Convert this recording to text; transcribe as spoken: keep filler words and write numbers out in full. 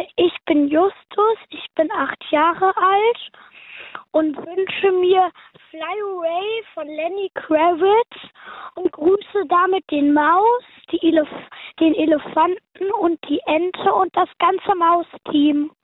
Äh, ich bin Justus, ich bin acht Jahre alt und wünsche mir Fly Away von Lenny Kravitz und grüße damit den Maus, die Elef- den Elefanten und die Ente und das ganze Mausteam.